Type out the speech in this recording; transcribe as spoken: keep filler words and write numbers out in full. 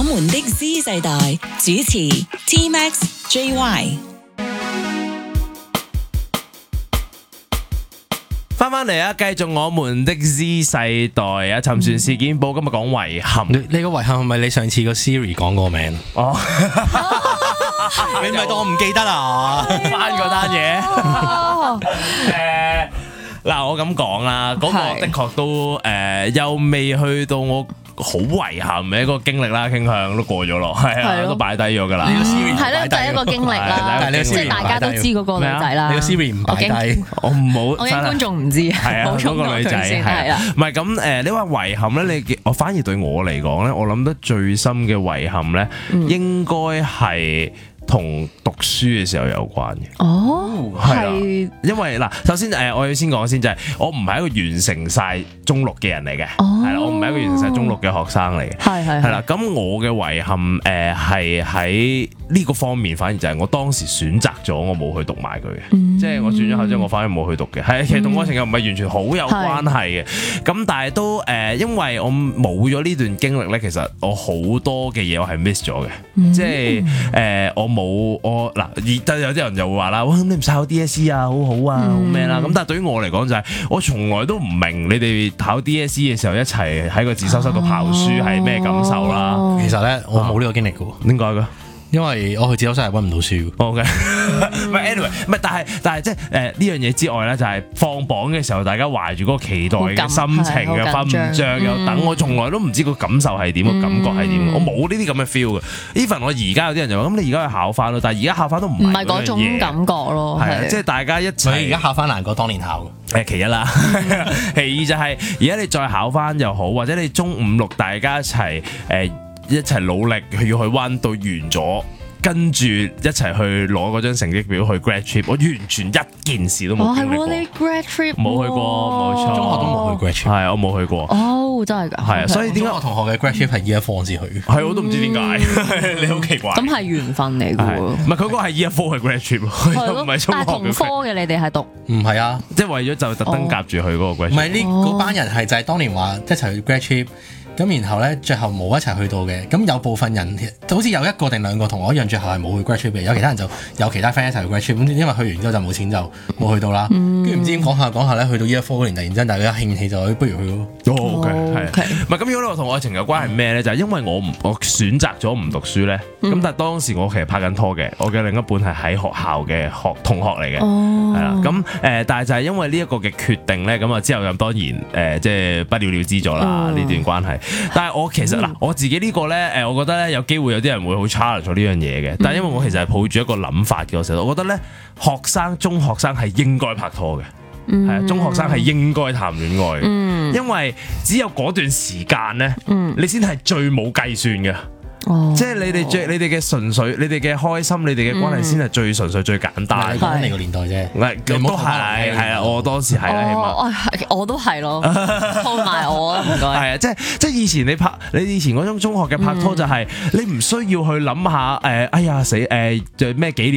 們的 Z 世代主持 T Max J Y。 翻翻嚟啊！繼續我們的 Z 世代啊！沉船事件簿今日講遺憾， 你你個遺憾係咪你上次個 Siri 講個名？ 哦， 你咪當我唔記得啊？ 翻嗰單嘢。誒嗱，我咁講啦，嗰個的確都誒又未去到我好遺憾嘅一個經歷啦，傾向都過咗咯，係啊，都擺低咗㗎啦。 係咯，第一個經歷啦，即係大家都知嗰個女仔啦。 你個 Siri 唔擺低， 我唔好， 我驚觀眾唔知， 係啊，嗰個女仔係啊，唔係咁誒，你話遺憾咧，你我反而對我嚟講咧，我諗得最深嘅遺憾咧，應該係同讀書嘅時候有關嘅。 哦，係， 因為嗱，首先誒，我要先講先就係，我唔係一個完成晒中六嘅人嚟嘅，係啦，我唔係一個完成晒中六嘅學生嚟嘅， 係係係啦。咁我嘅遺憾誒係喺呢個方面，反而就係我當時選擇咗，我冇去讀埋佢嘅，即係我轉咗校之後，我反而冇去讀嘅。係其實同愛情又唔係完全好有關係嘅，咁但係都誒，因為我冇咗呢段經歷咧，其實我好多嘅嘢我係 miss 咗嘅，即係誒我冇我嗱，而有啲人就會話啦，哇，你唔使考 D S E 啊，好好啊，好咩啦？咁但係對於我嚟講就係，我從來都唔明你哋考 D S E 嘅時候一齊喺個自修室度刨書係咩感受啦。 其實咧，我冇呢個經歷嘅喎。 點解嘅？ 因為我去自修室係溫唔到書。 OK，唔係 anyway，唔係，但係但係即係誒呢樣嘢之外咧，就係放榜嘅時候，大家懷住嗰個期待嘅心情嘅瞓唔着又等，我從來都唔知個感受係點，個感覺係點，我冇呢啲咁嘅 feel 嘅。even 我而家有啲人就話，咁你而家去考翻咯，但係而家考翻都唔唔係嗰種感覺咯， 係啊，即係大家一齊。 所以而家考翻難過當年考嘅。誒，其一啦，其二就係而家你再考翻又好，或者你中五六大家一齊誒。一齊努力，要去溫到完咗，跟住一齊去攞嗰張成績表去 grad trip， 我完全一件事都冇經歷過。 哦，係喎，你 grad trip 冇去過，冇錯， 中學都冇去 grad trip， 係我冇去過。 哦，真係㗎。 係啊，所以點解我同學嘅 grad trip 係 year four 先去？ 係我都唔知點解，你好奇怪。 咁係緣分嚟㗎喎。 唔係佢嗰個係 year four 嘅 grad trip，唔係中學嘅。 但係同科嘅你哋係讀？ 唔係啊， 即係為咗就特登夾住去嗰個 grad trip。 唔係呢嗰班人係就係當年話一齊去 grad trip。咁然後咧，最後冇一齊去到嘅。咁有部分人，好似有一個定兩個同我一樣，最後係冇去 grad trip 嘅。有其他人就有其他 friend 一齊去 grad trip。咁因為去完之後就冇錢，就冇去到啦。跟住唔知點講下講下咧，去到 year four 嗰年，突然之間大家興起就不如去咯。 哦，OK，係。唔係咁，如果你話同愛情有關係咩咧？就係因為我唔我選擇咗唔讀書咧。咁但係當時我其實拍緊拖嘅，我嘅另一半係喺學校嘅學同學嚟嘅，係啦。咁誒，但係就係因為呢一個嘅決定咧，咁啊之後咁當然誒，即係不了了之咗啦呢段關係。但係我其實嗱，我自己呢個咧，誒，我覺得咧有機會有啲人會好 challenge 咗呢樣嘢嘅。但係因為我其實係抱住一個諗法嘅，我成日我覺得咧，學生中學生係應該拍拖嘅，係啊，中學生係應該談戀愛嘅，因為只有嗰段時間咧，你先係最冇計算嘅。哦、即係你哋最，你哋嘅純粹，你哋嘅開心，你哋嘅關係先係最純粹、嗯、最簡單。 你講你個年代啫， 咁都係係啊！我當時係啦，起碼、 哦、我都係咯，拖埋我唔該。 係啊，即係即係以前你拍，你以前嗰種中學嘅拍拖就係、是嗯、你唔需要去諗下誒，哎呀死誒，就、呃、咩幾年。